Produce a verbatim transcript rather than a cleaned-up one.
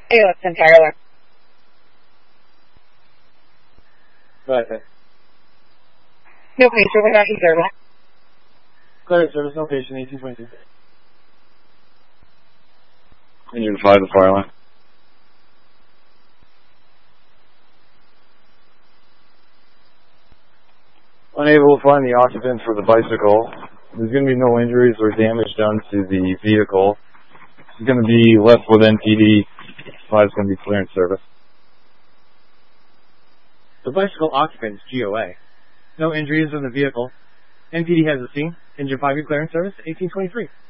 A O S entire alarm. Right, okay. No patient without your service. Clear service, no patient, eighteen twenty-two. Engine five, the fire line. Unable to find the occupant for the bicycle. There's going to be no injuries or damage done to the vehicle. It's going to be left with N P D. five is going to be clearance service. The bicycle occupant is G O A. No injuries in the vehicle. N P D has the scene. Engine five, clearance service, eighteen twenty-three.